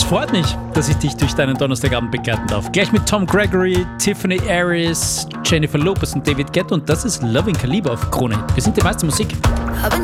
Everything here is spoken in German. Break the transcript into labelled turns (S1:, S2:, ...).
S1: Es freut mich, dass ich dich durch deinen Donnerstagabend begleiten darf. Gleich mit Tom Gregory, Tiffany Aries, Jennifer Lopez und David Guetta und das ist Loving Caliber auf Krone. Wir sind die meiste Musik.
S2: I've been